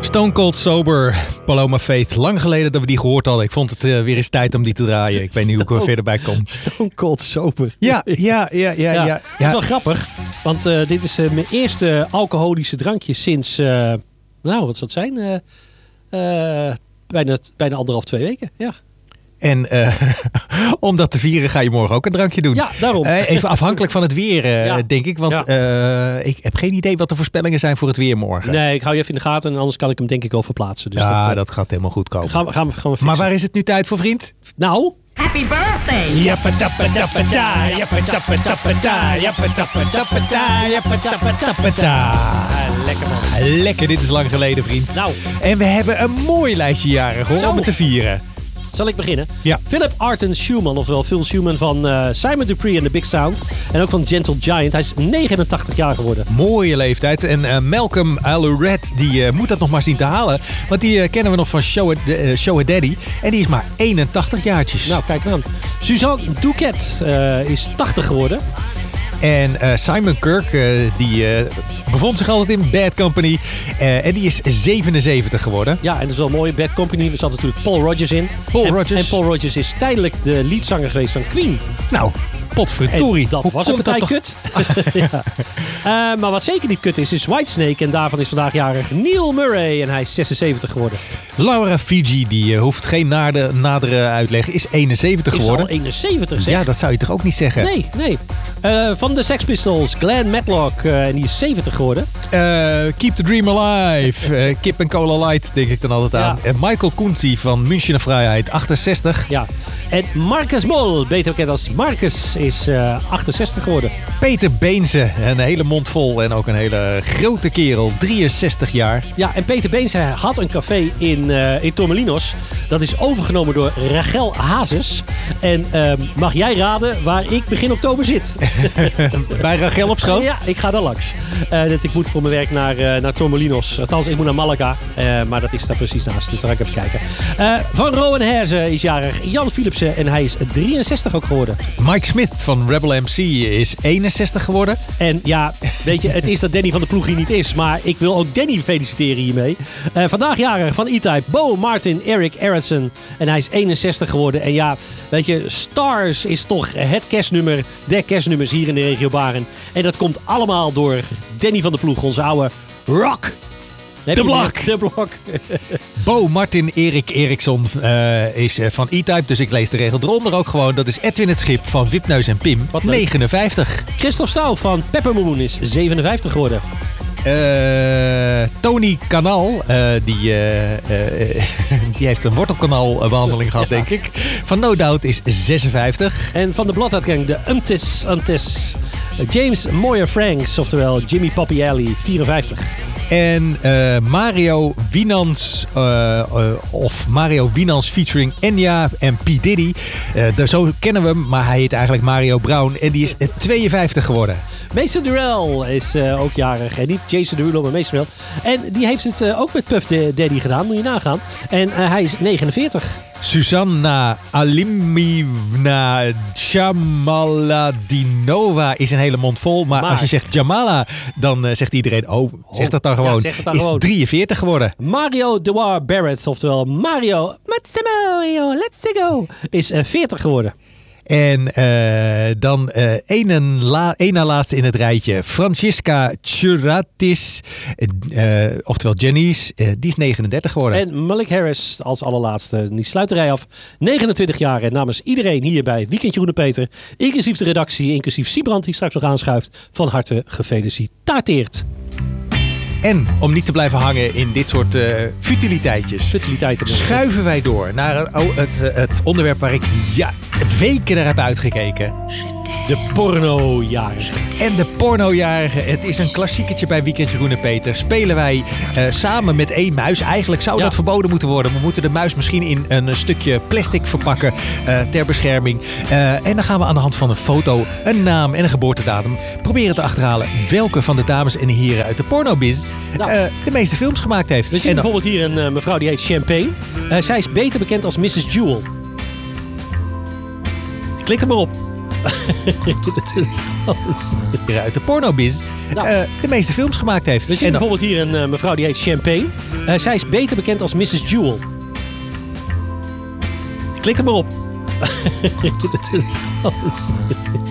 Stone Cold Sober, Paloma Faith. Lang geleden dat we die gehoord hadden. Ik vond het weer eens tijd om die te draaien. Ik weet niet hoe ik er verder bij kom. Stone Cold Sober. Ja. Dat is wel grappig. Want dit is mijn eerste alcoholische drankje sinds, wat zal het zijn? Bijna 1,5-2 weken. Ja. En om dat te vieren ga je morgen ook een drankje doen. Ja, daarom. Even afhankelijk van het weer, denk ik. Want ik heb geen idee wat de voorspellingen zijn voor het weer morgen. Nee, ik hou je even in de gaten en anders kan ik hem denk ik wel verplaatsen. Dus dat gaat helemaal goed komen. Gaan we fixen. Maar waar is het nu tijd voor, vriend? Nou... Happy birthday! Lekker man. Lekker, dit is lang geleden, vriend. Nou. En we hebben een mooi lijstje jaren hoor, om het te vieren. Zal ik beginnen? Ja. Philip Arden Schumann, oftewel Phil Schumann van Simon Dupree and the Big Sound. En ook van Gentle Giant. Hij is 89 jaar geworden. Mooie leeftijd. En Malcolm Alouret, die moet dat nog maar zien te halen. Want die kennen we nog van Show a Daddy. En die is maar 81 jaartjes. Nou, kijk aan. Suzanne Duquet is 80 geworden. En Simon Kirk, die bevond zich altijd in Bad Company. En die is 77 geworden. Ja, en dat is wel mooi. Bad Company, er zat natuurlijk Paul Rodgers in. Rodgers. En Paul Rodgers is tijdelijk de leadzanger geweest van Queen. Nou, potverdorie. En dat Hoe was een komt dat partij toch? kut. Ja. Maar wat zeker niet kut is Whitesnake. En daarvan is vandaag jarig Neil Murray. En hij is 76 geworden. Laura Fiji, die hoeft geen nadere uitleg, is 71 geworden. Is al 71 zeg. Ja, dat zou je toch ook niet zeggen? Nee. Van de Sex Pistols, Glenn Matlock. En die is 70 geworden. Keep the Dream Alive. Kip en Cola Light, denk ik dan altijd aan. En Michael Kunzi van Münchener Vrijheid, 68. Ja. En Marcus Mol, beter bekend als Marcus, is 68 geworden. Peter Beense, een hele mond vol en ook een hele grote kerel, 63 jaar. Ja, en Peter Beense had een café in Torremolinos. Dat is overgenomen door Rachel Hazes. En mag jij raden waar ik begin oktober zit? Bij Rachel op schoot? Ja, ik ga daar langs. Ik moet voor mijn werk naar Torremolinos. Althans, ik moet naar Malaga. Maar dat is daar precies naast. Dus daar ga ik even kijken. Van Rowan Herzen is jarig. Jan Philipsen. En hij is 63 ook geworden. Mike Smith van Rebel MC is 61 geworden. En ja, weet je, het is dat Danny van de ploeg hier niet is. Maar ik wil ook Danny feliciteren hiermee. Vandaag jarig van E-Type. Bo Martin Eric Aronson. En hij is 61 geworden. En ja, weet je, Stars is toch het kerstnummer der kerstnummers hier in de regio Baren. En dat komt allemaal door Danny van de ploeg, onze oude rock. De Blok. Bo Martin Erik Eriksson is van E-Type, dus ik lees de regel eronder ook gewoon. Dat is Edwin het Schip van Wipneus en Pim, 59. Christophe Stouw van Peppermoon is 57 geworden. Tony Kanal, die heeft een wortelkanaalbehandeling gehad, denk ik. Van No Doubt is 56. En van de Bloodhound Gang, de Untis. James Moyer Franks, oftewel Jimmy Poppy Alley, 54. En Mario Winans, of Mario Winans featuring Enya en P. Diddy. Zo kennen we hem, maar hij heet eigenlijk Mario Brown. En die is 52 geworden. Mason Durrell is ook jarig. En niet Jason Derulo, maar Mason Durrell. En die heeft het ook met Puff Daddy gedaan, moet je nagaan. En hij is 49. Susanna Alimivna Jamaladinova is een hele mond vol. Maar als je zegt Jamala, dan zegt iedereen, zeg dat dan gewoon. Ja, zeg het dan is gewoon. 43 geworden. Mario Dewar Barrett, oftewel Mario Let's Go, is 40 geworden. En dan één na laatste in het rijtje. Francisca Churatis, oftewel Janice, die is 39 geworden. En Malik Harris als allerlaatste. Die sluit de rij af. 29 jaar. En namens iedereen hier bij Weekendje Groene Peter, inclusief de redactie, inclusief Siebrand die straks nog aanschuift, van harte gefeliciteerd. En om niet te blijven hangen in dit soort futiliteitjes, schuiven wij door naar het onderwerp waar ik weken naar heb uitgekeken. De pornojarigen. En de pornojarigen. Het is een klassiekertje bij Weekendje Groene Peter. Spelen wij samen met één muis. Eigenlijk zou dat verboden moeten worden. We moeten de muis misschien in een stukje plastic verpakken ter bescherming. En dan gaan we aan de hand van een foto, een naam en een geboortedatum proberen te achterhalen welke van de dames en heren uit de pornobiz de meeste films gemaakt heeft. We zien bijvoorbeeld hier een mevrouw die heet Champagne. Zij is beter bekend als Mrs. Jewel. Klik er maar op. uit de pornobiz de meeste films gemaakt heeft. We zien bijvoorbeeld hier een mevrouw die heet Champagne. Zij is beter bekend als Mrs. Jewel. Klik er maar op.